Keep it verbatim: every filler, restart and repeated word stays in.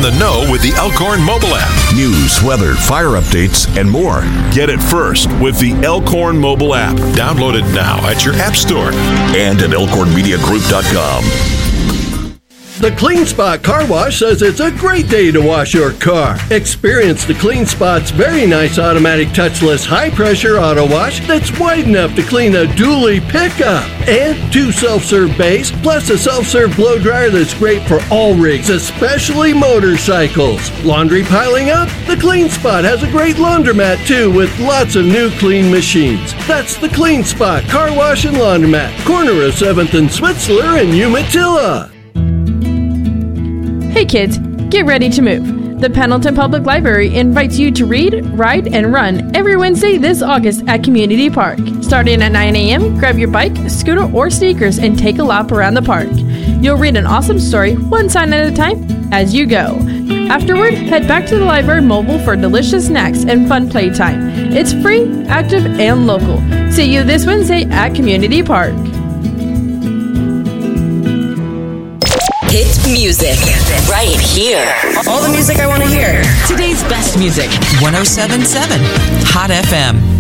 the know with the Elkhorn mobile app. News, weather, fire updates, and more. Get it first with the Elkhorn mobile app. Download it now at your app store. And at elkhorn media group dot com. The Clean Spot Car Wash says it's a great day to wash your car. Experience the Clean Spot's very nice automatic touchless high-pressure auto wash that's wide enough to clean a dually pickup. And two self-serve bays, plus a self-serve blow dryer that's great for all rigs, especially motorcycles. Laundry piling up? The Clean Spot has a great laundromat too, with lots of new clean machines. That's the Clean Spot Car Wash and Laundromat, corner of seventh and Switzler in Umatilla. Hey kids, get ready to move. The Pendleton Public Library invites you to read, ride, and run every Wednesday this August at Community Park. Starting at nine a.m., grab your bike, scooter, or sneakers and take a lap around the park. You'll read an awesome story, one sign at a time, as you go. Afterward, head back to the library mobile for delicious snacks and fun playtime. It's free, active, and local. See you this Wednesday at Community Park. Hit music right here. All the music I want to hear. Today's best music. one oh seven point seven Hot F M.